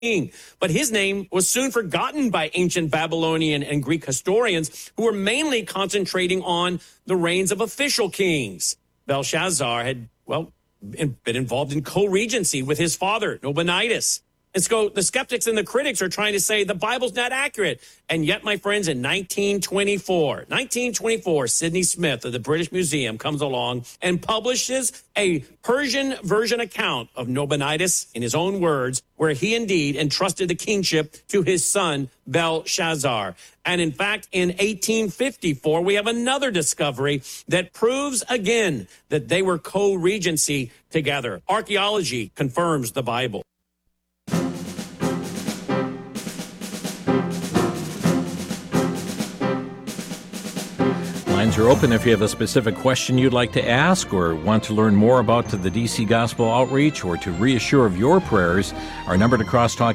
king. But his name was soon forgotten by ancient Babylonian and Greek historians who were mainly concentrating on the reigns of official kings. Belshazzar had, been involved in co-regency with his father, Nabonidus. And so the skeptics and the critics are trying to say the Bible's not accurate. And yet, my friends, in 1924, Sidney Smith of the British Museum comes along and publishes a Persian version account of Nabonidus, in his own words, where he indeed entrusted the kingship to his son, Belshazzar. And in fact, in 1854, we have another discovery that proves again that they were co-regency together. Archaeology confirms the Bible. Lines are open if you have a specific question you'd like to ask or want to learn more about the DC Gospel Outreach or to reassure of your prayers. Our number to crosstalk,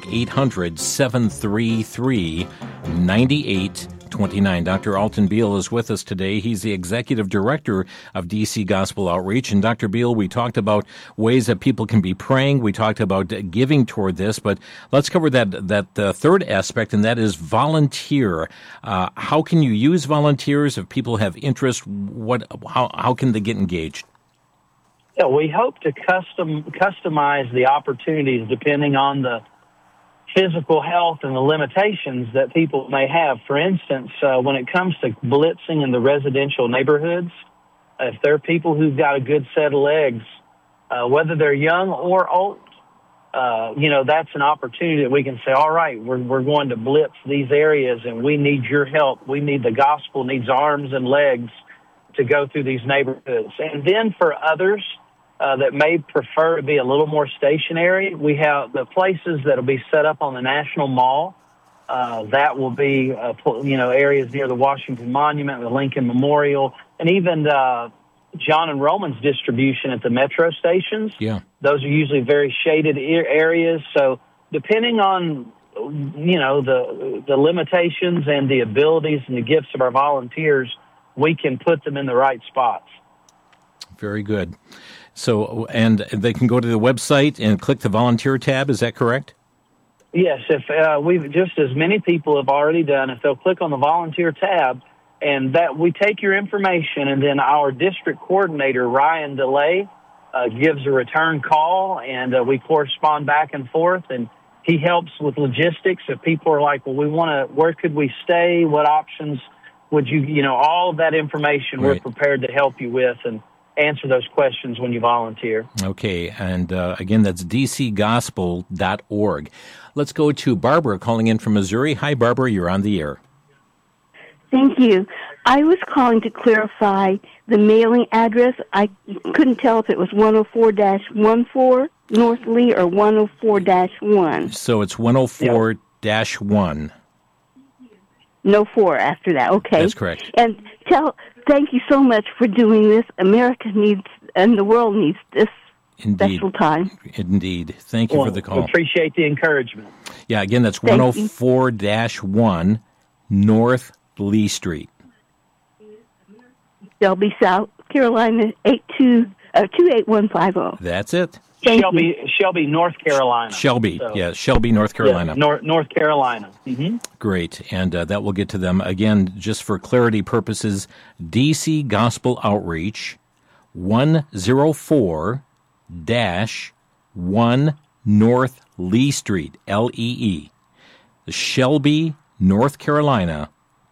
800-733-9829. Dr. Alton Beal is with us today. He's the executive director of DC Gospel Outreach. And Dr. Beal, we talked about ways that people can be praying. We talked about giving toward this, but let's cover that third aspect, and that is volunteer. How can you use volunteers if people have interest? How can they get engaged? Yeah, we hope to customize the opportunities depending on the physical health and the limitations that people may have. For instance, when it comes to blitzing in the residential neighborhoods, if there are people who've got a good set of legs, whether they're young or old, that's an opportunity that we can say, all right, we're going to blitz these areas and we need your help. The gospel needs arms and legs to go through these neighborhoods. And then for others, that may prefer to be a little more stationary, we have the places that will be set up on the National Mall. That will be, areas near the Washington Monument, the Lincoln Memorial, and even John and Roman's distribution at the metro stations. Yeah. Those are usually very shaded areas. So depending on, the limitations and the abilities and the gifts of our volunteers, we can put them in the right spots. Very good. So, and they can go to the website and click the volunteer tab. Is that correct? Yes. If we've just as many people have already done, if they'll click on the volunteer tab, and that we take your information, and then our district coordinator Ryan DeLay gives a return call, and we correspond back and forth, and he helps with logistics. If people are like, well, where could we stay? What options would you, all of that information Right. We're prepared to help you with and answer those questions when you volunteer. Okay, and again, that's dcgospel.org. Let's go to Barbara calling in from Missouri. Hi, Barbara, you're on the air. Thank you. I was calling to clarify the mailing address. I couldn't tell if it was 104-14 North Lee or 104-1. So it's 104-1. No 4 after that. Okay. That's correct. And thank you so much for doing this. America needs, and the world needs this Indeed. special time. Indeed. Thank you for the call. We appreciate the encouragement. Yeah, again, that's 104-1 North Lee Street. Shelby, South Carolina, 28150. That's it. Shelby, North Carolina. Shelby, Shelby, North Carolina. Yeah, North Carolina. Mm-hmm. Great, and that will get to them. Again, just for clarity purposes, DC Gospel Outreach, 104-1 North Lee Street, Lee. Shelby, North Carolina,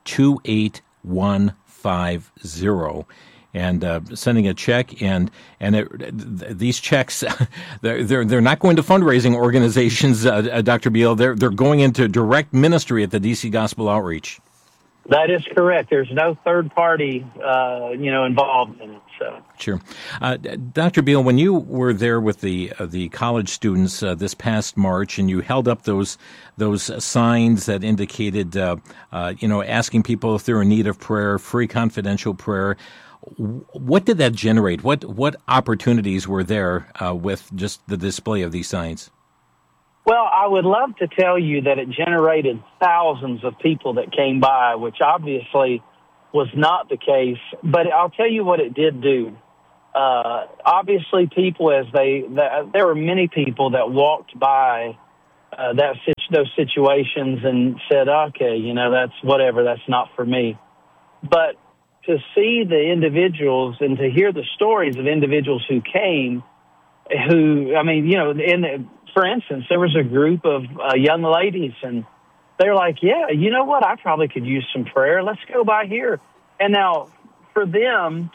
28150. And sending a check, and these checks, they're not going to fundraising organizations, Dr. Beal. They're going into direct ministry at the DC Gospel Outreach. That is correct. There's no third party, involved in it. So sure, Dr. Beal, when you were there with the college students this past March, and you held up those signs that indicated, asking people if they're in need of prayer, free confidential prayer. What did that generate? What opportunities were there with just the display of these signs? Well, I would love to tell you that it generated thousands of people that came by, which obviously was not the case. But I'll tell you what it did do. Obviously, people, there were many people that walked by those situations and said, okay, that's whatever, that's not for me. But to see the individuals and to hear the stories of individuals who came, for instance, there was a group of young ladies, and they're like, yeah, you know what, I probably could use some prayer. Let's go by here. And now for them,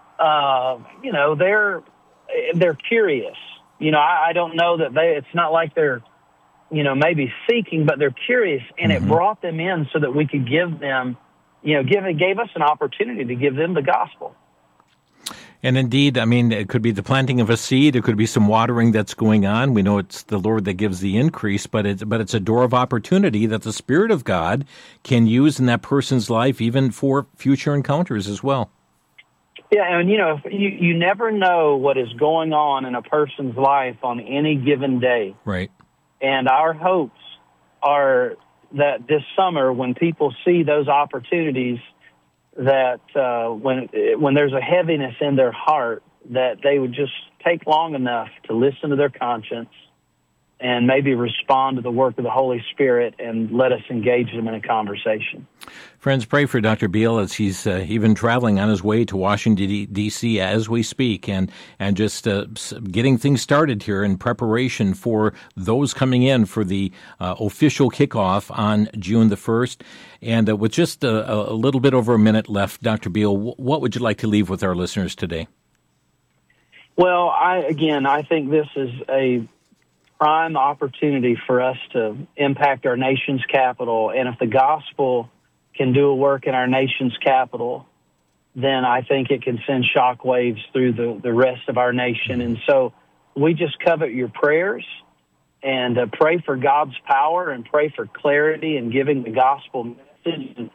they're curious. I don't know that it's not like they're, maybe seeking, but they're curious, and it brought them in so that we could give them, gave us an opportunity to give them the gospel. And indeed, it could be the planting of a seed. It could be some watering that's going on. We know it's the Lord that gives the increase, but it's a door of opportunity that the Spirit of God can use in that person's life, even for future encounters as well. Yeah, and you never know what is going on in a person's life on any given day. Right. And our hopes are that this summer, when people see those opportunities, that when there's a heaviness in their heart, that they would just take long enough to listen to their conscience and maybe respond to the work of the Holy Spirit and let us engage them in a conversation. Friends, pray for Dr. Beal as he's even traveling on his way to Washington, D.C. as we speak, and just getting things started here in preparation for those coming in for the official kickoff on June the 1st. And with just a little bit over a minute left, Dr. Beal, what would you like to leave with our listeners today? Well, I think this is a prime opportunity for us to impact our nation's capital. And if the gospel can do a work in our nation's capital, then I think it can send shockwaves through the rest of our nation. And so we just covet your prayers and pray for God's power and pray for clarity in giving the gospel message.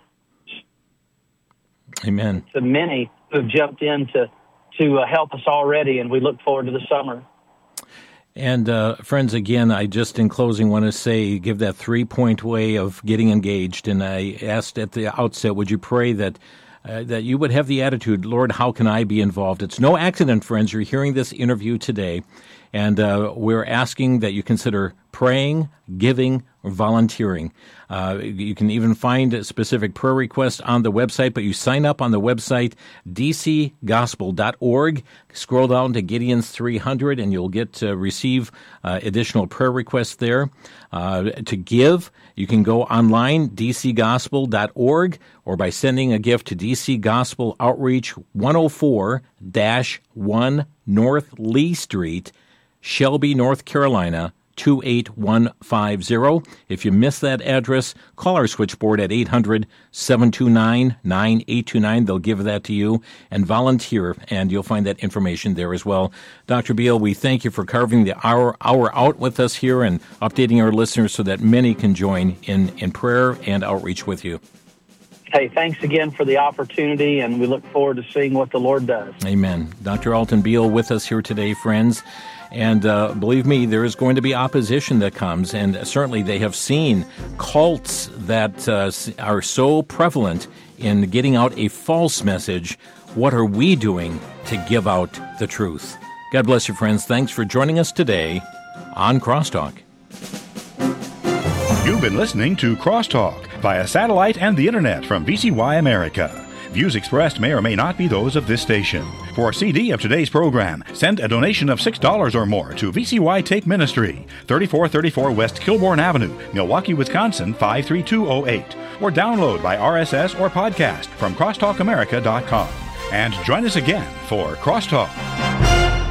Amen. To many who've jumped in to help us already, and we look forward to the summer. And friends, again, I just in closing want to say, give that 3-point way of getting engaged. And I asked at the outset, would you pray that you would have the attitude, Lord, how can I be involved? It's no accident, friends. You're hearing this interview today, and we're asking that you consider praying, giving, or volunteering. You can even find specific prayer requests on the website, but you sign up on the website, dcgospel.org. Scroll down to Gideon's 300, and you'll get to receive additional prayer requests there. To give, you can go online, dcgospel.org, or by sending a gift to DC Gospel Outreach 104-1 North Lee Street, Shelby, North Carolina, 28150. If you miss that address, call our switchboard at 800-729-9829. They'll give that to you, and volunteer, and you'll find that information there as well. Dr. Beal, we thank you for carving the hour out with us here and updating our listeners so that many can join in prayer and outreach with you. Hey, thanks again for the opportunity, and we look forward to seeing what the Lord does. Amen. Dr. Alton Beal with us here today, friends. And believe me, there is going to be opposition that comes, and certainly they have seen cults that are so prevalent in getting out a false message. What are we doing to give out the truth? God bless you, friends. Thanks for joining us today on Crosstalk. You've been listening to Crosstalk via satellite and the internet from VCY America. Views expressed may or may not be those of this station. For a CD of today's program, send a donation of $6 or more to VCY Take Ministry, 3434 West Kilbourne Avenue, Milwaukee, Wisconsin, 53208. Or download by RSS or podcast from crosstalkamerica.com. And join us again for Crosstalk.